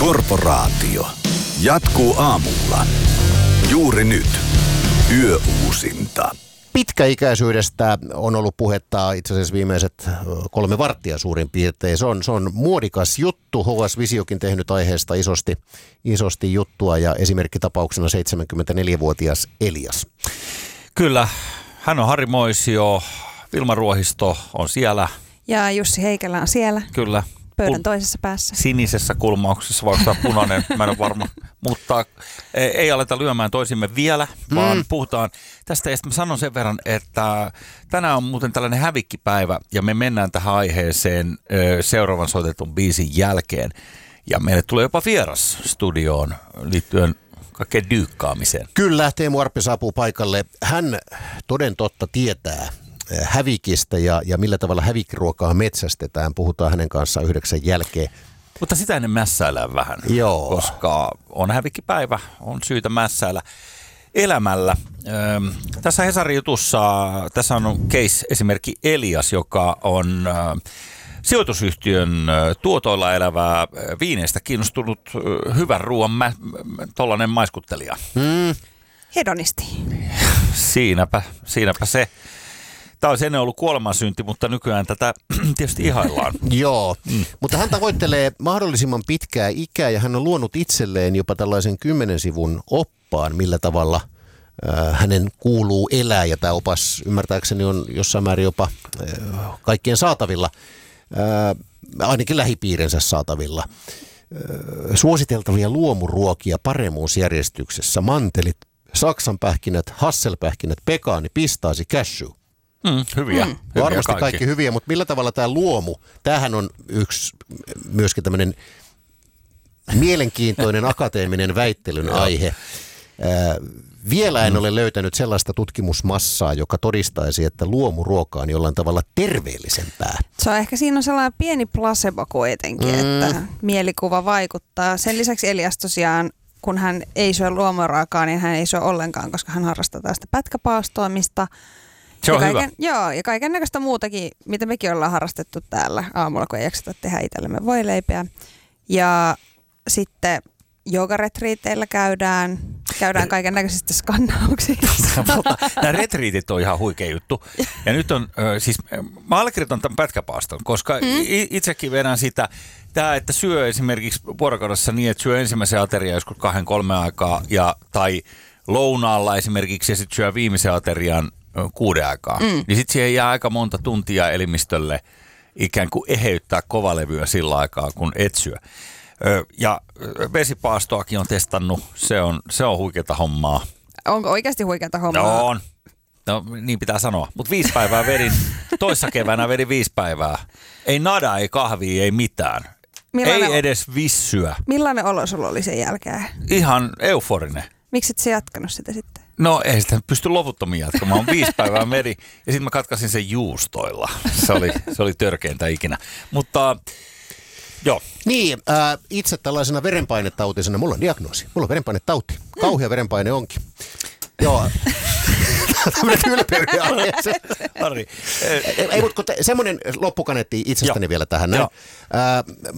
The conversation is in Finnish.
Korporaatio jatkuu aamulla. Juuri nyt. Yöuusinta. Pitkäikäisyydestä on ollut puhetta itse asiassa viimeiset 3 varttia suurin piirtein. Se on muodikas juttu. HS Visiokin tehnyt aiheesta isosti juttua ja esimerkkitapauksena 74-vuotias Elias. Kyllä, hän on Harri Moisio, Vilma Ruohisto on siellä. Ja Jussi Heikelä on siellä. Kyllä. Pöydän toisessa päässä. Sinisessä kulmauksessa, vaikka tämä punainen, mä en ole varma. Mutta ei aleta lyömään toisimme vielä, vaan puhutaan tästä. Ja mä sanon sen verran, että tänään on muuten tällainen hävikkipäivä ja me mennään tähän aiheeseen seuraavan soitetun biisin jälkeen. Ja meille tulee jopa vieras studioon liittyen kaikkeen dyykkaamiseen. Kyllä, Teemu Arppi saapuu paikalle. Hän toden totta tietää hävikistä ja millä tavalla hävikkiruokaa metsästetään. Puhutaan hänen kanssaan 9 jälkeen. Mutta sitä ennen mässäillään vähän, koska on hävikkipäivä, on syytä mässäillä elämällä. Tässä Hesarin jutussa, tässä on case-esimerkki Elias, joka on sijoitusyhtiön tuotoilla elävää viineistä kiinnostunut hyvän ruoan tollainen maiskuttelija. Hedonisti. Siinäpä se. Tämä olisi ennen ollut kuolemansynti, mutta nykyään tätä tietysti ihaillaan. Joo, mutta hän tavoittelee mahdollisimman pitkää ikää ja hän on luonut itselleen jopa tällaisen 10 sivun oppaan, millä tavalla hänen kuuluu elää. Ja tämä opas ymmärtääkseni on jossain määrin jopa kaikkien saatavilla, ainakin lähipiirinsä saatavilla. Suositeltavia luomuruokia paremmuusjärjestyksessä: mantelit, saksanpähkinät, hasselpähkinät, pekaani, pistaasi, cashew. Hyviä Varmasti kaikki hyviä, mutta millä tavalla tämä luomu, tämähän on yksi myöskin tämmöinen mielenkiintoinen akateeminen väittelyn aihe. Vielä en ole löytänyt sellaista tutkimusmassaa, joka todistaisi, että luomuruoka on jollain tavalla terveellisempää. Siinä on sellainen pieni placebo kuitenkin, että mielikuva vaikuttaa. Sen lisäksi Elias tosiaan, kun hän ei syö luomuruokaa, niin hän ei syö ollenkaan, koska hän harrastaa tästä pätkäpaastoamista. Se on hyvä. Joo, ja kaiken näköistä muutakin, mitä mekin ollaan harrastettu täällä aamulla, kun ei jakseta tehdä itsellemme voileipeä. Ja sitten joogaretriiteillä käydään kaiken näköisistä skannauksista. Nämä retriitit on ihan huikea juttu. Ja nyt on, siis mä allekirjoitan tämän pätkäpaaston, koska itsekin vedän sitä, että syö esimerkiksi vuorokaudessa niin, että syö ensimmäisen aterian joskus 2-3 aikaa, tai lounaalla esimerkiksi, ja sitten syö viimeisen aterian 6 aikaa. Niin sitten siihen jää aika monta tuntia elimistölle ikään kuin eheyttää kovalevyä sillä aikaa, kun et syö. Ja vesipaastoakin on testannut. Se on huikeata hommaa. Onko oikeasti huikeata hommaa? On. No niin pitää sanoa. Mutta 5 päivää vedin. Toissa keväänä vedin 5 päivää. Ei nada, ei kahvia, ei mitään. Ei edes vissyä. Millainen olo sulla oli sen jälkeen? Ihan euforinen. Miksi et sä jatkanut sitä sitten? No ei sitä pysty loputtomiin jatkamaan. 5 päivää meri ja sitten mä katkasin sen juustoilla. Se oli törkeintä ikinä. Mutta joo. Niin, itse tällaisena verenpainetautisena, mulla on diagnoosi. Mulla on verenpainetauti. Kauhea verenpaine onkin. Joo. Tämmöinen ylpeydenaihe. Harri. Ei, mutta semmoinen loppukaneetti itsestäni vielä tähän.